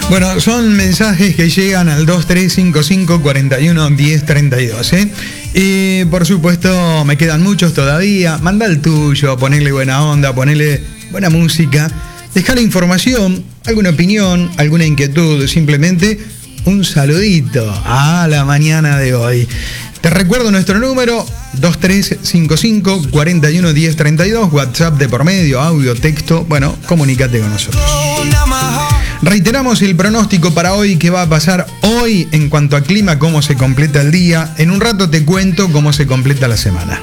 Bueno, son mensajes que llegan al 2355 41 10 32, Y por supuesto me quedan muchos todavía. Manda el tuyo, ponele buena onda, ponele buena música, dejar información, alguna opinión, alguna inquietud, simplemente un saludito a la mañana de hoy. Te recuerdo nuestro número 2355 41 10 32, WhatsApp de por medio, audio, texto. Bueno, comunícate con nosotros. Reiteramos el pronóstico para hoy, qué va a pasar hoy en cuanto a clima, cómo se completa el día. En un rato te cuento cómo se completa la semana.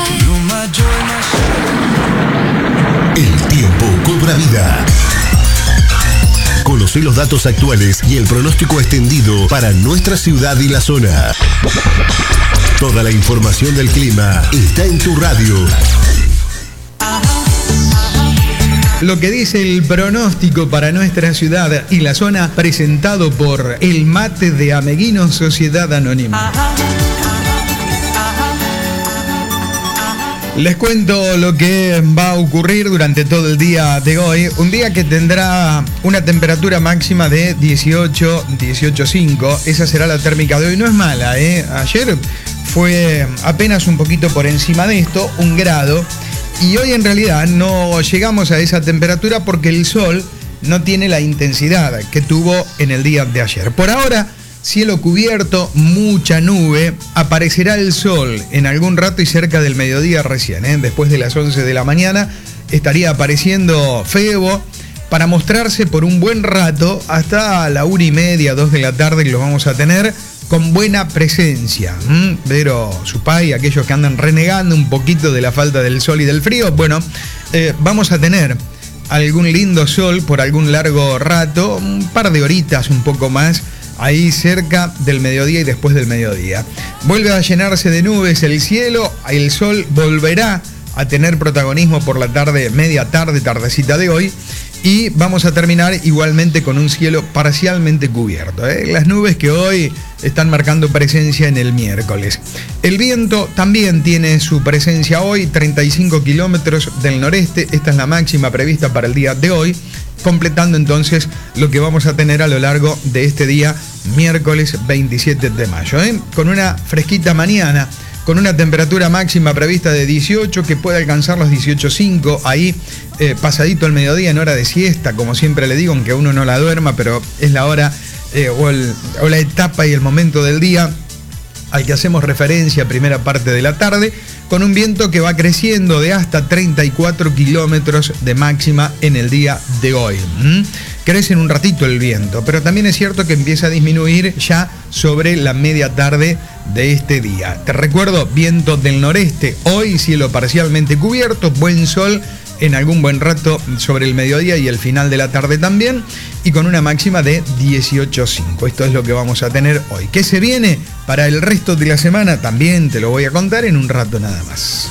El tiempo cobra vida. Conoce los datos actuales y el pronóstico extendido para nuestra ciudad y la zona. Toda la información del clima está en tu radio. Lo que dice el pronóstico para nuestra ciudad y la zona, presentado por El Mate de Ameguino Sociedad Anónima. Les cuento lo que va a ocurrir durante todo el día de hoy. Un día que tendrá una temperatura máxima de 18.5. Esa será la térmica de hoy. No es mala, Ayer fue apenas un poquito por encima de esto, 1 grado. Y hoy en realidad no llegamos a esa temperatura porque el sol no tiene la intensidad que tuvo en el día de ayer. Por ahora, cielo cubierto, mucha nube, aparecerá el sol en algún rato y cerca del mediodía recién, después de las 11 de la mañana, estaría apareciendo Febo para mostrarse por un buen rato hasta la 1:30, 2 de la tarde, que lo vamos a tener con buena presencia. Pero Supay, aquellos que andan renegando un poquito de la falta del sol y del frío, bueno, vamos a tener algún lindo sol por algún largo rato, un par de horitas, un poco más, ahí cerca del mediodía y después del mediodía. Vuelve a llenarse de nubes el cielo, el sol volverá a tener protagonismo por la tarde, media tarde, tardecita de hoy, y vamos a terminar igualmente con un cielo parcialmente cubierto. Las nubes que hoy están marcando presencia en el miércoles. El viento también tiene su presencia hoy, 35 kilómetros del noreste. Esta es la máxima prevista para el día de hoy, completando entonces lo que vamos a tener a lo largo de este día, miércoles 27 de mayo. Con una fresquita mañana, con una temperatura máxima prevista de 18, que puede alcanzar los 18.5, ahí pasadito el mediodía en hora de siesta, como siempre le digo, aunque uno no la duerma, pero es la hora o la etapa y el momento del día al que hacemos referencia, primera parte de la tarde, con un viento que va creciendo de hasta 34 kilómetros de máxima en el día de hoy. Crece en un ratito el viento, pero también es cierto que empieza a disminuir ya sobre la media tarde de este día. Te recuerdo, viento del noreste, hoy cielo parcialmente cubierto, buen sol en algún buen rato sobre el mediodía y el final de la tarde también, y con una máxima de 18.5. Esto es lo que vamos a tener hoy. ¿Qué se viene para el resto de la semana? También te lo voy a contar en un rato nada más.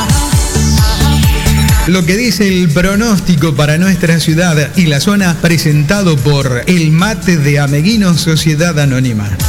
Lo que dice el pronóstico para nuestra ciudad y la zona, presentado por El Mate de Ameguino Sociedad Anónima.